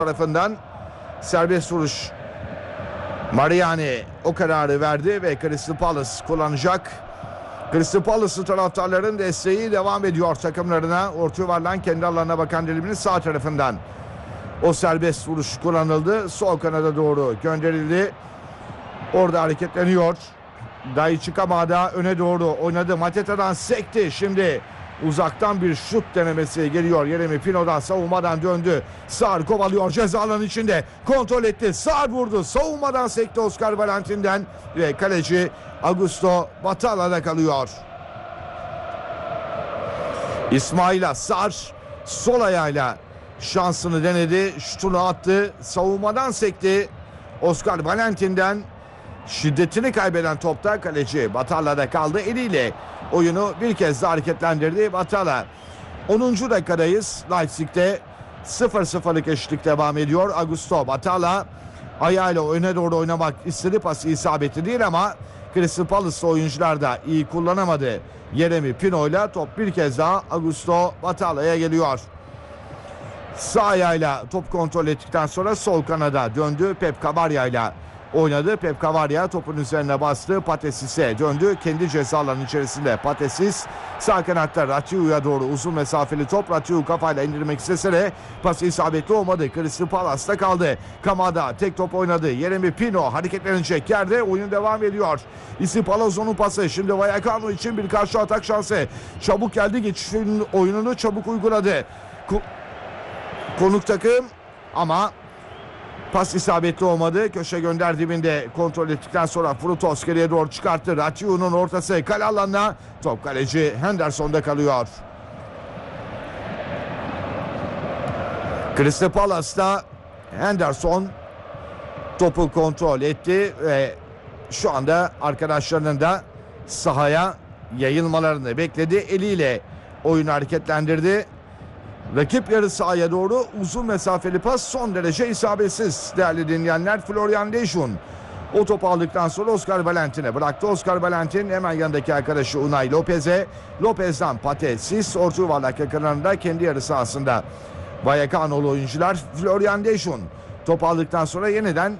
tarafından serbest vuruş. Mariani o kararı verdi ve Crystal Palace kullanacak. Crystal Palace taraftarların desteği devam ediyor takımlarına. Orta yuvarlan kendi alanına bakan Dilim'in sağ tarafından. O serbest vuruş kullanıldı. Sol kanada doğru gönderildi. Orada hareketleniyor. Daichi Kamada öne doğru oynadı. Mateta'dan sekti. Şimdi uzaktan bir şut denemesi geliyor. Yeremi Pino'dan savunmadan döndü. Sar kovalıyor ceza alanı içinde. Kontrol etti. Sar vurdu. Savunmadan sekti Oscar Valentin'den. Ve kaleci Augusto Batala'da kalıyor. İsmail Sar sol ayağıyla şansını denedi. Şutunu attı. Savunmadan sekti. Oscar Valentin'den şiddetini kaybeden topta kaleci Batala'da kaldı. Eliyle oyunu bir kez daha hareketlendirdi Batala. 10. dakikadayız. Leipzig'te 0-0'lık eşitlik devam ediyor. Augusto Batala ayağıyla öne doğru oynamak istedi. Pası isabeti değil ama Crystal Palace oyuncular da iyi kullanamadı. Yeremi Pino'yla top bir kez daha Augusto Batala'ya geliyor. Sağ ayağıyla top kontrol ettikten sonra sol kanada döndü. Pep Cavarya'yla oynadı. Pep Cavarya topun üzerine bastı. Patesis'e döndü. Kendi ceza alanı içerisinde Patesis. Sağ kanatta Ratiu doğru uzun mesafeli top. Ratiu kafayla indirmek istese de pası isabetli olmadı. Crystal Palace'ta kaldı. Kamada tek top oynadı. Yeremi Pino hareketlenecek yerde oyun devam ediyor. İsi Palazzo'nun pası. Şimdi Vallecano için bir karşı atak şansı. Çabuk geldi. Geçişin oyununu çabuk uyguladı. Konuk takım ama pas isabetli olmadı. Köşe gönder dibinde kontrol ettikten sonra Frutos geriye doğru çıkarttı. Ratiu'nun ortası kale alanına. Top kaleci Henderson'da kalıyor. Crystal Palace'da Henderson topu kontrol etti ve şu anda arkadaşlarının da sahaya yayılmalarını bekledi. Eliyle oyunu hareketlendirdi. Rakip yarı sahaya doğru uzun mesafeli pas son derece isabetsiz değerli dinleyenler. Florian Lejeune o topu aldıktan sonra Oscar Valentin'e bıraktı. Oscar Valentin hemen yanındaki arkadaşı Unai Lopez'e. Lopez'den Patesis orta yuvarlak yakınlarında kendi yarı sahasında. Vallecano'lu oyuncular Florian Lejeune topu aldıktan sonra yeniden